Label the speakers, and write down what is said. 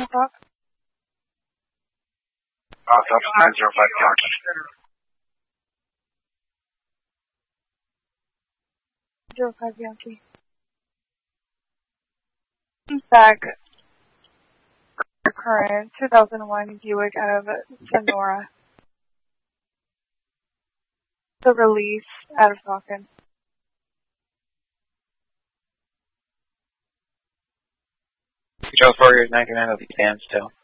Speaker 1: o'clock.
Speaker 2: Delta 905 Yankee.
Speaker 1: 05 Yankee. Back. Current 2001 Buick out of Sonora. The release out of Falcon.
Speaker 3: Control 4 is 99 will be standstill.